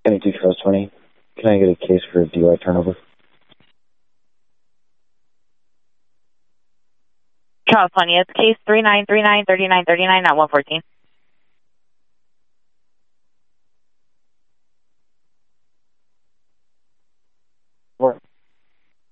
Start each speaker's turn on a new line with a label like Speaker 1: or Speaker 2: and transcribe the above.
Speaker 1: 22 Charles 20. Can I get a case for DUI turnover?
Speaker 2: Charles 20, it's case 39393939 at 114.